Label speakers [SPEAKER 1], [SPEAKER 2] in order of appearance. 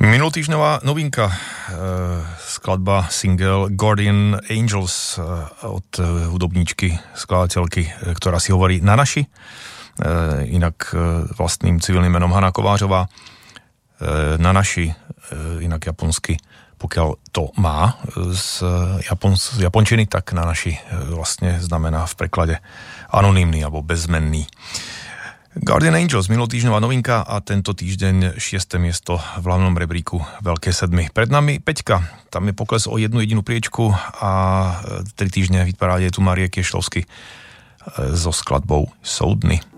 [SPEAKER 1] Minulotýždňová novinka, skladba single Guardian Angels od hudobníčky, skladateľky, ktorá si hovorí Na naši, inak vlastným civilným menom Hana Kovářová. Na naši, inak japonsky, pokiaľ to má z japončiny, tak na naši vlastne znamená v preklade anonymný alebo bezmenný. Guardian Angels, minulotýždňová novinka a tento týždeň 6. miesto v hlavnom rebríku Veľké sedmy. Pred nami Peťka, tam je pokles o jednu jedinú priečku a 3 týždne v hitparáde je tu Marie Kiešlovsky so skladbou Soudny.